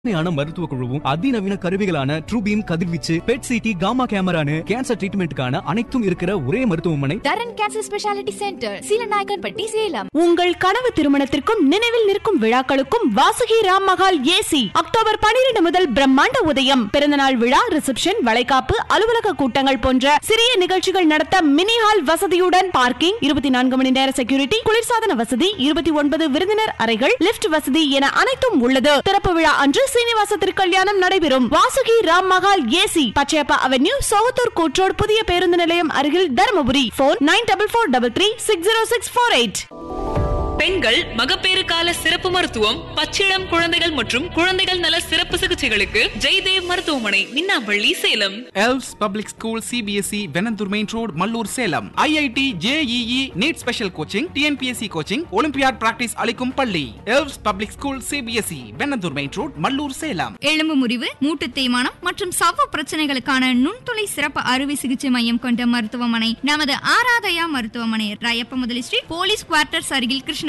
மருத்துவ குழுவும் அதிநவீன கருவிகளான ட்ரூபீம் கதிர்வீச்சு பெட் சிடி காமா கேமரானு கேன்சர் ட்ரீட்மெண்ட்டுக்கான அனைத்தும் இருக்கிற ஒரே மருத்துவமனை தரன் cancer speciality centre, Seelanaickenpatti, Salem. உங்கள் கனவு திருமணத்திற்கும் நினைவில் நிற்கும் விழாக்களுக்கும் வாசுகி ராம் மஹால் ஏசி அக்டோபர் 12 முதல் பிரம்மாண்ட உதயம். பிறந்தநாள் விழா, ரிசப்ஷன், வளைகாப்பு, அலுவலக கூட்டங்கள் போன்ற சிறிய நிகழ்ச்சிகள் நடத்த மினி ஹால் வசதியுடன் பார்க்கிங், 24 மணி நேர செக்யூரிட்டி, குளிர்சாதன வசதி, 29 விருந்தினர் அறைகள், லிப்ட் வசதி என அனைத்தும் உள்ளது. திறப்பு விழா அன்று சீனிவாச திருக்கல்யாணம் நடைபெறும். வாசுகி ராம் மஹால் ஏசி, பச்சையப்பா அவென்யூ, சோகத்தூர் கூற்றோடு, புதிய பேருந்து நிலையம் அருகில், தருமபுரி. போன் 9443360648. பெண்கள் மகப்பேறு கால சிறப்பு மருத்துவம், பச்சிளம் குழந்தைகள் மற்றும் குழந்தைகள் நல சிறப்பு சிகிச்சைகளுக்கு ஜெய்தேவ் மருத்துவமனை, Minnampalli, Salem. Else public school CBSE Vennandur main road, Mallur, Salem. IIT JEE NEET special coaching, TNPSC coaching, olympiad practice அளிக்கும் பள்ளி. Else public school CBSE Vennandur main road, Mallur, Salem. எலும்பு முறிவு, மூட்டு தேய்மானம் மற்றும் சவ்வு பிரச்சனைகளுக்கான நுண்துளை சிறப்பு அறுவை சிகிச்சை மையம் கொண்ட மருத்துவமனை நமது ஆராதயா மருத்துவமனை, ராயப்ப முதலி ஸ்ட்ரீட், போலீஸ் குவார்ட்டர்ஸ் அருகில், கிருஷ்ணகிரி.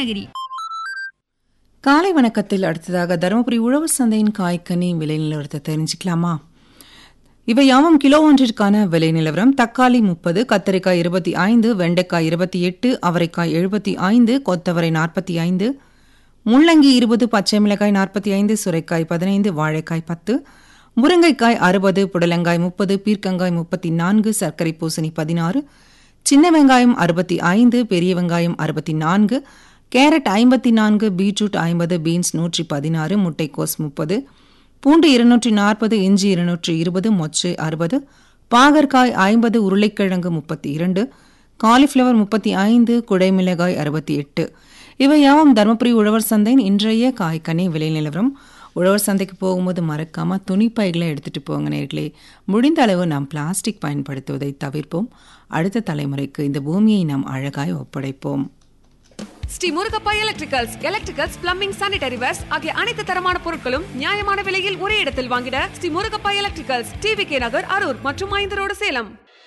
காலை வணக்கத்தில் அடுத்ததாக தருமபுரி உழவர் சந்தையின் காய்கனி விலை நிலவரத்தை தெரிஞ்சுக்கலாமா? இவை யாவும் கிலோ ஒன்றிற்கான விலை நிலவரம். தக்காளி 30, கத்தரிக்காய் 25, வெண்டைக்காய் 28, அவரைக்காய் 75, கொத்தவரை 45, முள்ளங்கி 20, பச்சை மிளகாய் 45, சுரைக்காய் 15, வாழைக்காய் 10, முருங்கைக்காய் 60, புடலங்காய் 30, பீர்க்கங்காய் 34, சர்க்கரை பூசணி 16, சின்ன வெங்காயம் 65, பெரிய வெங்காயம் 64, கேரட் 54, பீட்ரூட் 50, பீன்ஸ் 116, முட்டைக்கோஸ் 30, பூண்டு 240, இஞ்சி 220, மொச்சை 60, பாகற்காய் 50, உருளைக்கிழங்கு 32, காலிஃப்ளவர் 35, குடைமிளகாய் 68. இவை யாவும் தருமபுரி உழவர் சந்தையின் இன்றைய காய்கனி விலை நிலவரம். உழவர் சந்தைக்கு போகும்போது மறக்காம துணிப்பைகளை எடுத்துட்டு போங்க நேர்களே. முடிந்த அளவு நாம் பிளாஸ்டிக் பயன்படுத்துவதை தவிர்ப்போம். அடுத்த தலைமுறைக்கு இந்த பூமியை நாம் அழகாய் ஒப்படைப்போம். Sri Murugappa electricals plumbing, sanitary verse ஆகிய அனைத்து தரமான பொருட்களும் நியாயமான விலையில் ஒரே இடத்தில் வாங்கிட ஸ்ரீ முருகப்பா எலக்ட்ரிகல்ஸ், டிவிகே நகர், அரூர் மற்றும் 5 ரோடு, சேலம்.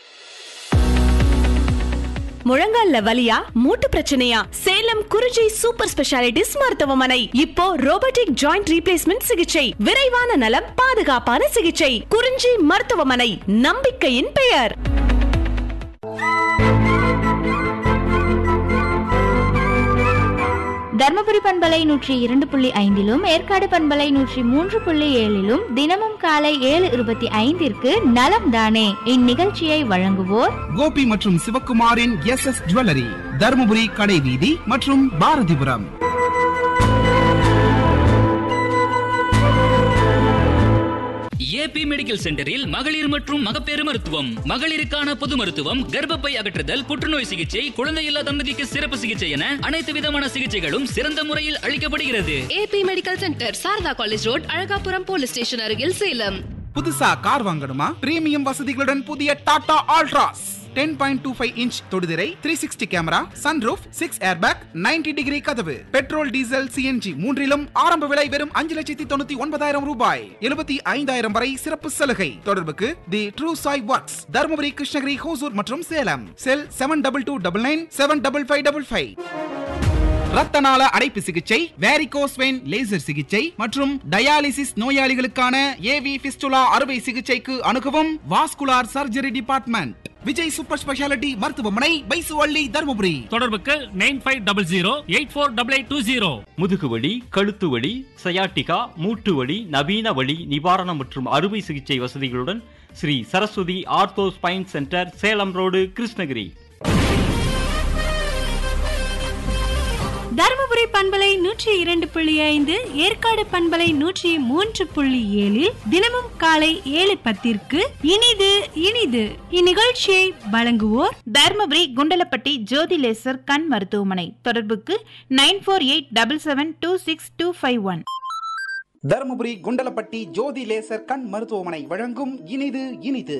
முழங்கால்ல வலியா, மூட்டு பிரச்சனையா? சேலம் குறிஞ்சி சூப்பர் ஸ்பெஷாலிட்டிஸ் மருத்துவமனை. இப்போ ரோபோட்டிக் ஜாயிண்ட் ரீப்ளேஸ்மெண்ட் சிகிச்சை, விரைவான நலம், பாதுகாப்பான சிகிச்சை. குறிஞ்சி மருத்துவமனை, நம்பிக்கையின் பெயர். தர்மபுரி பண்பலை 102.5 ஏற்காடு பண்பலை 103.7 தினமும் காலை 7:25 நலம் தானே இந்நிகழ்ச்சியை வழங்குவோர் கோபி மற்றும் சிவக்குமாரின் எஸ்எஸ் ஜுவல்லரி, தருமபுரி கடை வீதி மற்றும் பாரதிபுரம். ஏபி மெடிக்கல் சென்டரில் மகளிர் மற்றும் மகப்பேறு மருத்துவம், மகளிருக்கான பொது மருத்துவம், கர்ப்பப்பை அகற்றுதல், புற்றுநோய் சிகிச்சை, குழந்தையில்லா தம்பதிக்கு சிறப்பு சிகிச்சை என அனைத்து விதமான சிகிச்சைகளும் சிறந்த முறையில் அளிக்கப்படுகிறது. AB medical centre, Saradha college road, Alagapuram police station அருகில், சேலம். புதுசா கார் வாங்கணுமா? பிரீமியம் வசதிகளுடன் புதிய Tata Altroz 10.25 inch தொடுதிரை, 360 camera, sunroof, 6 airbag, 90 degree கதவு, பெட்ரோல், டீசல், சிஎன்ஜி மூன்றிலும் ஆரம்ப விலை வெறும் 5,99,000 ரூபாய். 75,000 வரை சிறப்பு சலுகை. தொடர்புக்கு தி ட்ரூ சாய் ஒர்க்ஸ், தருமபுரி, கிருஷ்ணகிரி, ஹோசூர் மற்றும் சேலம். செல் 7229975555. ரத்த நாள அடைப்பு சிகிச்சை, வேரிகோஸ் வெயின் லேசர் சிகிச்சை மற்றும் டயாலிசிஸ் நோயாளிகளுக்கான ஏவி பிஸ்டுலா அறுவை சிகிச்சைக்கு அணுகவும் vascular surgery department, Vijay super speciality மருத்துவமனை, பைசுவள்ளி, தருமபுரி. தொடர்புக்கு 9500848820. முதுகுவலி, கழுத்து வலி, சயாட்டிகா, மூட்டு வலி, நவீன வலி நிவாரணம் மற்றும் அறுவை சிகிச்சை வசதிகளுடன் Sri Saraswati ortho spine centre, Salem road, Krishnagiri. Dharmapuri பண்பலை 102.5 ஏற்காடு பண்பலை 103.7 தினமும் காலை 7:10 இனிது இனிது இந்நிகழ்ச்சியை வழங்குவோர் தர்மபுரி குண்டலப்பட்டி ஜோதி லேசர் கண் மருத்துவமனை. தொடர்புக்கு 9487726251. தருமபுரி குண்டலப்பட்டி ஜோதி லேசர் கண் மருத்துவமனை வழங்கும் இனிது இனிது.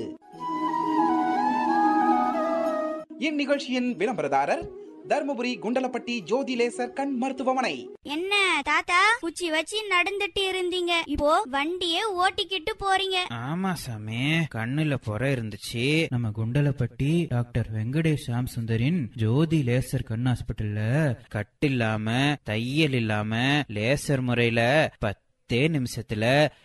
இந்நிகழ்ச்சியின் விளம்பரதாரர் தர்மபுரி குண்டலப்பட்டி ஜோதி லேசர் கண் மருத்துவமனை. என்ன தாத்தா, குச்சி வச்சு நடந்துட்டு இருந்தீங்க, இப்போ வண்டியே ஓட்டிக்கிட்டு போறீங்க? ஆமா சாமி, கண்ணுல பொறை இருந்துச்சு. நம்ம குண்டலப்பட்டி டாக்டர் வெங்கடேஷ் சாம் சுந்தரின் ஜோதி லேசர் கண் ஹாஸ்பிட்டல்ல கட்டு இல்லாம, தையல் இல்லாம, லேசர் முறையில நிமிஷத்துல